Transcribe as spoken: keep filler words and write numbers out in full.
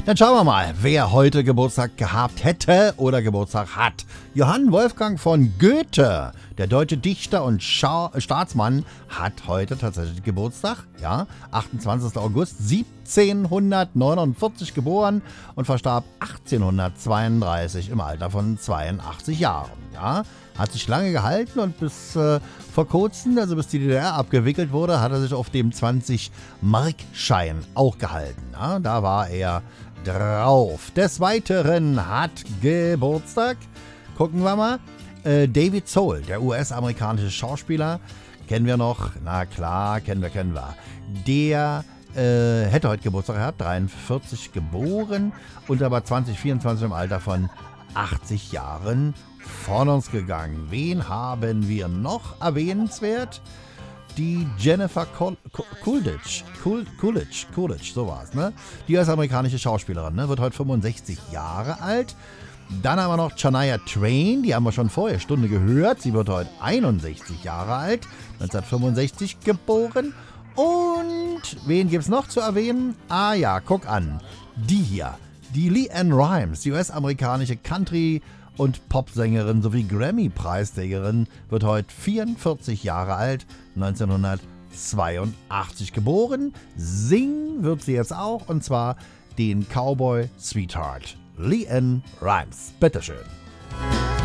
Dann schauen wir mal, wer heute Geburtstag gehabt hätte oder Geburtstag hat. Johann Wolfgang von Goethe, der deutsche Dichter und Scha- Staatsmann, hat heute tatsächlich Geburtstag. Ja, achtundzwanzigster August siebzehnhundertneunundvierzig geboren und verstarb achtzehnhundertzweiunddreißig im Alter von zweiundachtzig Jahren. Ja, hat sich lange gehalten und bis äh, vor kurzem, also bis die D D R abgewickelt wurde, hat er sich auf dem zwanzig-Mark-Schein auch gehalten. Ja, da war er drauf. Des Weiteren hat Geburtstag, gucken wir mal, äh, David Soul, der U S-amerikanische Schauspieler, kennen wir noch, na klar, kennen wir, kennen wir. Der äh, hätte heute Geburtstag gehabt, dreiundvierzig geboren und aber zwanzig vierundzwanzig im Alter von achtzig Jahren von uns gegangen. Wen haben wir noch erwähnenswert? Die Jennifer Col- Co- Coolidge, Cool- Coolidge, Coolidge, so war's, ne? Die U S-amerikanische Schauspielerin, ne? Wird heute fünfundsechzig Jahre alt. Dann haben wir noch Shania Twain, die haben wir schon vorher Stunde gehört. Sie wird heute einundsechzig Jahre alt, neunzehnhundertfünfundsechzig geboren. Und wen gibt's noch zu erwähnen? Ah ja, guck an, die hier, die LeAnn Rimes, die U S-amerikanische Country- und Popsängerin sowie Grammy-Preisträgerin, wird heute vierundvierzig Jahre alt, neunzehnhundertzweiundachtzig geboren. Singen wird sie jetzt auch, und zwar den Cowboy Sweetheart. LeAnn Rimes, bitteschön.